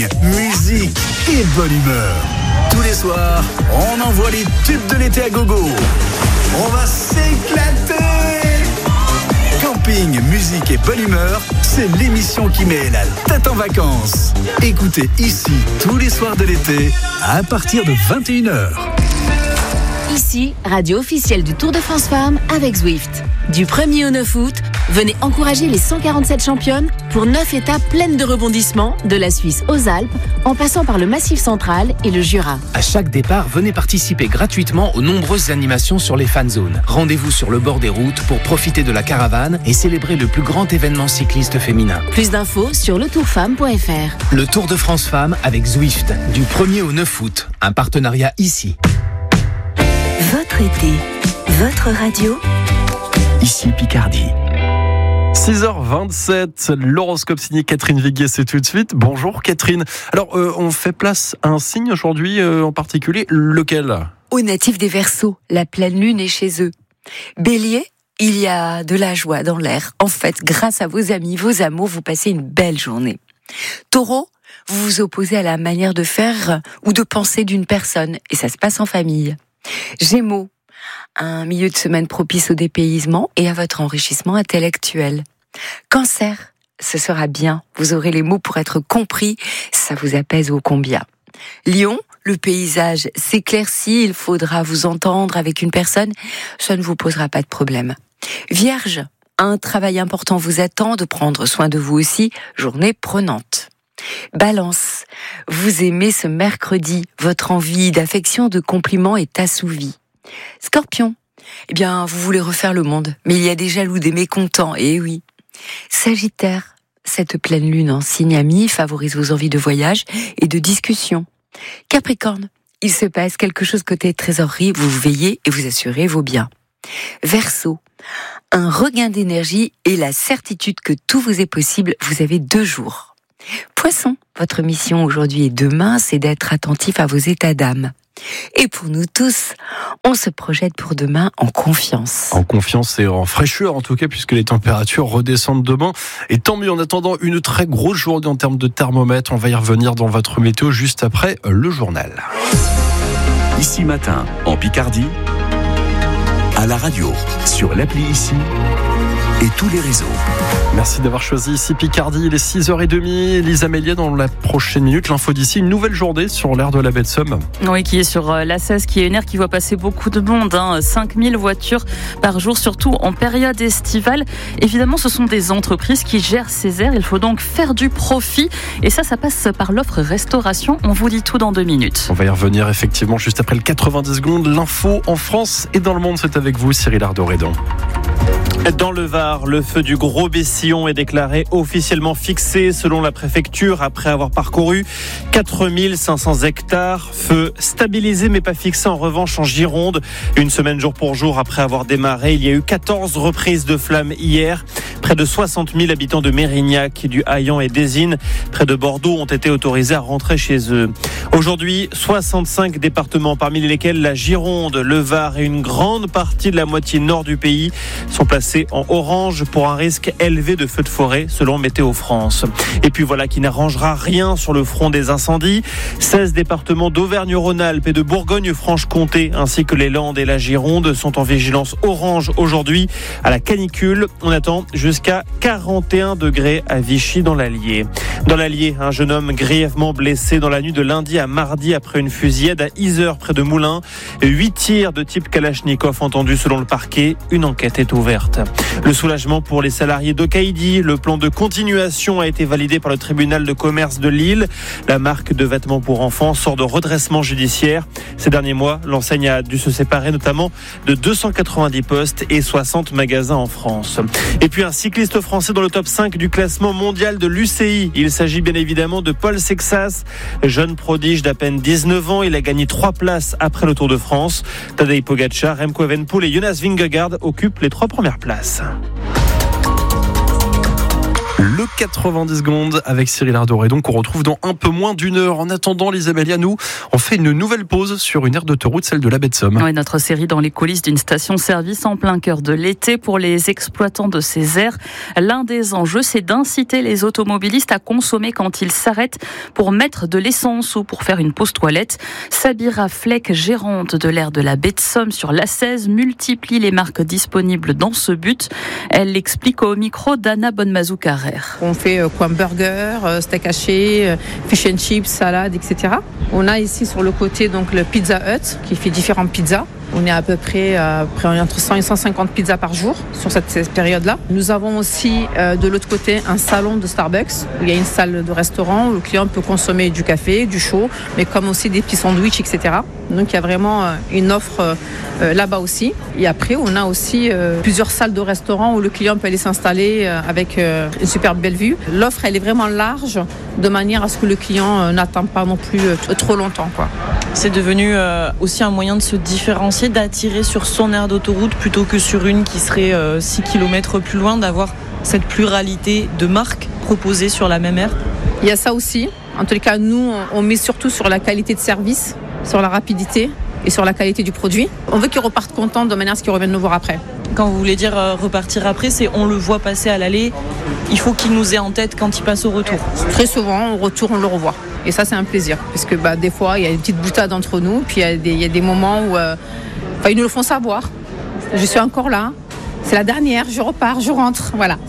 musique et bonne humeur. Tous les soirs, on envoie les tubes de l'été à gogo. On va s'éclater. Camping, musique et bonne humeur, c'est l'émission qui met la tête en vacances. Écoutez ici tous les soirs de l'été à partir de 21h. Ici, radio officielle du Tour de France Femmes avec Zwift. Du 1er au 9 août, venez encourager les 147 championnes pour 9 étapes pleines de rebondissements, de la Suisse aux Alpes, en passant par le Massif central et le Jura. À chaque départ, venez participer gratuitement aux nombreuses animations sur les fan zones. Rendez-vous sur le bord des routes pour profiter de la caravane et célébrer le plus grand événement cycliste féminin. Plus d'infos sur letourfemme.fr. Le Tour de France Femmes avec Zwift, du 1er au 9 août. Un partenariat ici. Votre été, votre radio. Ici Picardie. 6h27, l'horoscope signé Catherine Viguier, c'est tout de suite. Bonjour Catherine. Alors, on fait place à un signe aujourd'hui en particulier, lequel ? Aux natifs des Verseaux, la pleine lune est chez eux. Bélier, il y a de la joie dans l'air. En fait, grâce à vos amis, vos amours, vous passez une belle journée. Taureau, vous vous opposez à la manière de faire ou de penser d'une personne et ça se passe en famille. Gémeaux, un milieu de semaine propice au dépaysement et à votre enrichissement intellectuel. Cancer, ce sera bien, vous aurez les mots pour être compris, ça vous apaise ô combien. Lion, le paysage s'éclaircit, il faudra vous entendre avec une personne, ça ne vous posera pas de problème. Vierge, un travail important vous attend, de prendre soin de vous aussi, journée prenante. Balance, vous aimez ce mercredi, votre envie d'affection, de compliments est assouvie. Scorpion, vous voulez refaire le monde, mais il y a des jaloux, des mécontents, et oui. Sagittaire, cette pleine lune en signe ami favorise vos envies de voyage et de discussion. Capricorne, il se passe quelque chose côté trésorerie, vous veillez et vous assurez vos biens. Verseau, un regain d'énergie et la certitude que tout vous est possible, vous avez 2 jours. Poisson, votre mission aujourd'hui et demain, c'est d'être attentif à vos états d'âme. Et pour nous tous, on se projette pour demain en confiance. En confiance et en fraîcheur en tout cas, puisque les températures redescendent demain. Et tant mieux, en attendant une très grosse journée en termes de thermomètre. On va y revenir dans votre météo juste après le journal. Ici matin, en Picardie, à la radio, sur l'appli Ici et tous les réseaux. Merci d'avoir choisi ici Picardie, il est 6h30. Lisa Mélier, dans la prochaine minute, l'info d'ici, une nouvelle journée sur l'aire de la baie de Somme. Oui, qui est sur la 16, qui est une aire qui voit passer beaucoup de monde, 5000 voitures par jour, surtout en période estivale. Évidemment, ce sont des entreprises qui gèrent ces aires, il faut donc faire du profit. Et ça passe par l'offre restauration. On vous dit tout dans 2 minutes. On va y revenir effectivement juste après le 90 secondes. L'info en France et dans le monde, c'est avec vous, Cyril Ardoredon. Dans le Var, le feu du Gros Bessillon est déclaré officiellement fixé selon la préfecture après avoir parcouru 4500 hectares. Feu stabilisé mais pas fixé en revanche en Gironde. Une semaine jour pour jour après avoir démarré, il y a eu 14 reprises de flammes hier. Près de 60 000 habitants de Mérignac, du Haillan et d'Ésine, près de Bordeaux, ont été autorisés à rentrer chez eux. Aujourd'hui, 65 départements, parmi lesquels la Gironde, le Var et une grande partie de la moitié nord du pays sont placés en orange pour un risque élevé de feux de forêt, selon Météo France. Et puis voilà qui n'arrangera rien sur le front des incendies. 16 départements d'Auvergne-Rhône-Alpes et de Bourgogne-Franche-Comté, ainsi que les Landes et la Gironde, sont en vigilance orange aujourd'hui à la canicule. On attend jusqu'à 41 degrés à Vichy dans l'Allier. Dans l'Allier, un jeune homme grièvement blessé dans la nuit de lundi à mardi après une fusillade à Yzeure près de Moulins. 8 tirs de type Kalachnikov entendus selon le parquet. Une enquête est ouverte. Le soulagement pour les salariés d'Okaïdi. Le plan de continuation a été validé par le tribunal de commerce de Lille. La marque de vêtements pour enfants sort de redressement judiciaire. Ces derniers mois, l'enseigne a dû se séparer notamment de 290 postes et 60 magasins en France. Et puis un cycliste français dans le top 5 du classement mondial de l'UCI. Il s'agit bien évidemment de Paul Sexas, jeune prodige d'à peine 19 ans. Il a gagné 3 places après le Tour de France. Tadej Pogačar, Remco Evenepoel et Jonas Vingegaard occupent les 3 premières places. Le 90 secondes avec Cyril Ardoré. Donc on retrouve dans un peu moins d'une heure. En attendant, Lisa Amélia, nous, on fait une nouvelle pause sur une aire d'autoroute, celle de la baie de Somme. Oui, notre série dans les coulisses d'une station-service en plein cœur de l'été pour les exploitants de ces aires. L'un des enjeux, c'est d'inciter les automobilistes à consommer quand ils s'arrêtent pour mettre de l'essence ou pour faire une pause toilette. Sabira Fleck, gérante de l'aire de la baie de Somme sur l'A16, multiplie les marques disponibles dans ce but. Elle l'explique au micro d'Anna Bonmazou-Carrère. On fait coin burger, steak haché, fish and chips, salade, etc. On a ici sur le côté donc le Pizza Hut qui fait différentes pizzas. On est à peu près entre 100 et 150 pizzas par jour sur cette période-là. Nous avons aussi de l'autre côté un salon de Starbucks où il y a une salle de restaurant où le client peut consommer du café, du chaud, mais comme aussi des petits sandwichs, etc. Donc il y a vraiment une offre là-bas aussi. Et après, on a aussi plusieurs salles de restaurant où le client peut aller s'installer avec une superbe belle vue. L'offre, elle est vraiment large de manière à ce que le client n'attend pas non plus trop longtemps, quoi. C'est devenu aussi un moyen de se différencier, d'attirer sur son aire d'autoroute plutôt que sur une qui serait 6 km plus loin, d'avoir cette pluralité de marques proposées sur la même aire. Il y a ça aussi. En tout cas, nous, on met surtout sur la qualité de service, sur la rapidité et sur la qualité du produit. On veut qu'ils repartent contents de manière à ce qu'ils reviennent nous voir après. Quand vous voulez dire repartir après, c'est on le voit passer à l'aller, il faut qu'il nous ait en tête quand il passe au retour. Très souvent, au retour, on le revoit. Et ça, c'est un plaisir. Parce que des fois, il y a une petite boutade entre nous. Puis il y a des moments où ils nous le font savoir. Je suis encore là. C'est la dernière, je repars, je rentre. Voilà,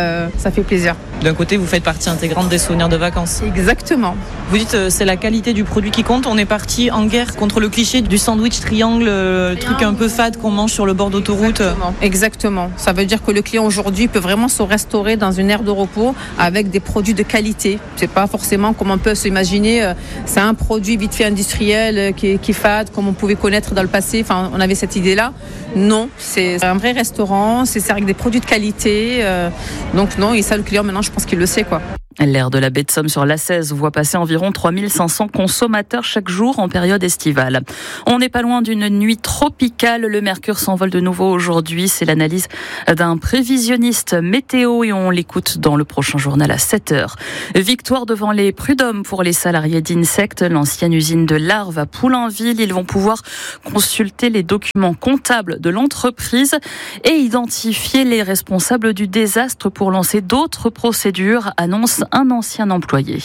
ça fait plaisir. D'un côté, vous faites partie intégrante des souvenirs de vacances. Exactement. Vous dites c'est la qualité du produit qui compte. On est parti en guerre contre le cliché du sandwich triangle, le truc un peu fade qu'on mange sur le bord d'autoroute. Exactement. Ça veut dire que le client aujourd'hui peut vraiment se restaurer dans une aire de repos avec des produits de qualité. C'est pas forcément comme on peut s'imaginer. C'est un produit vite fait industriel qui est fade, comme on pouvait connaître dans le passé. Enfin, on avait cette idée-là. Non, c'est un vrai restaurant. C'est avec des produits de qualité. Donc non, et ça le client maintenant, je pense qu'il le sait, quoi. L'aire de la baie de Somme sur l'A16 voit passer environ 3500 consommateurs chaque jour en période estivale. On n'est pas loin d'une nuit tropicale. Le mercure s'envole de nouveau aujourd'hui. C'est l'analyse d'un prévisionniste météo et on l'écoute dans le prochain journal à 7h. Victoire devant les prud'hommes pour les salariés d'Insect, l'ancienne usine de larves à Poulainville. Ils vont pouvoir consulter les documents comptables de l'entreprise et identifier les responsables du désastre pour lancer d'autres procédures, annonce un ancien employé.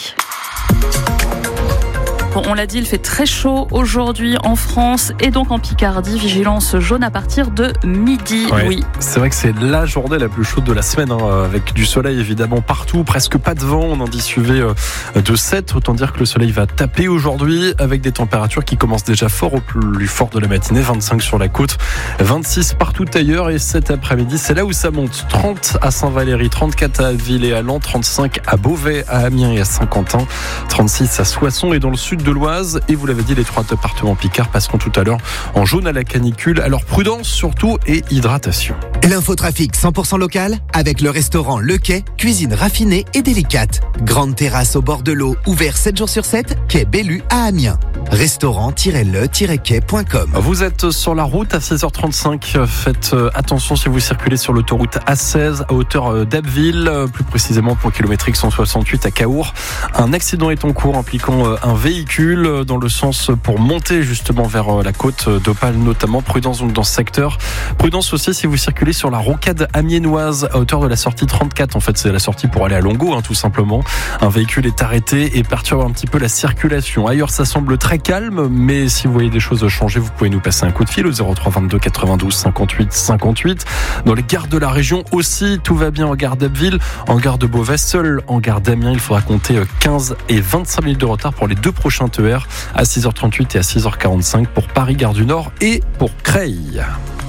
Bon, on l'a dit, il fait très chaud aujourd'hui en France et donc en Picardie. Vigilance jaune à partir de midi. Ouais, oui. C'est vrai que c'est la journée la plus chaude de la semaine, avec du soleil évidemment partout, presque pas de vent. On indice UV de 7. Autant dire que le soleil va taper aujourd'hui avec des températures qui commencent déjà fort au plus fort de la matinée. 25 sur la côte, 26 partout ailleurs et cet après-midi, c'est là où ça monte. 30 à Saint-Valery, 34 à Villers-Allan, 35 à Beauvais, à Amiens et à Saint-Quentin, 36 à Soissons et dans le sud de l'Oise. Et vous l'avez dit, les 3 départements picards passeront tout à l'heure en jaune à la canicule. Alors prudence surtout et hydratation. L'infotrafic 100% local avec le restaurant Le Quai, cuisine raffinée et délicate. Grande terrasse au bord de l'eau, ouvert 7 jours sur 7, quai Bellu à Amiens. Restaurant-le-quai.com. Vous êtes sur la route à 16h35. Faites attention si vous circulez sur l'autoroute A16 à hauteur d'Abbeville, plus précisément point kilométrique 168 à Caours. Un accident est en cours impliquant un véhicule dans le sens pour monter justement vers la côte d'Opale notamment. Prudence donc dans ce secteur. Prudence aussi si vous circulez sur la rocade amiénoise à hauteur de la sortie 34. En fait, c'est la sortie pour aller à Longo, tout simplement. Un véhicule est arrêté et perturbe un petit peu la circulation. Ailleurs, ça semble très calme, mais si vous voyez des choses changer, vous pouvez nous passer un coup de fil au 03 22 92 58 58. Dans les gares de la région aussi, tout va bien en gare d'Abbeville, en gare de Beauvais, seul en gare d'Amiens, il faudra compter 15 et 25 minutes de retard pour les 2 prochains TER à 6h38 et à 6h45 pour Paris, gare du Nord et pour Creil.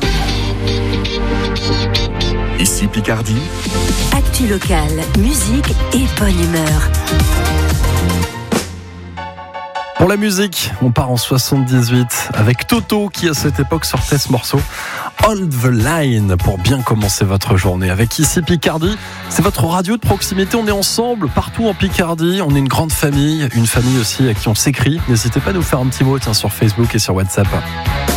Ici Picardie. Actu locale, musique et bonne humeur. Pour la musique, on part en 78 avec Toto qui à cette époque sortait ce morceau Hold the Line pour bien commencer votre journée. Avec Ici Picardie, c'est votre radio de proximité, on est ensemble partout en Picardie, on est une grande famille, une famille aussi à qui on s'écrit. N'hésitez pas à nous faire un petit mot sur Facebook et sur WhatsApp.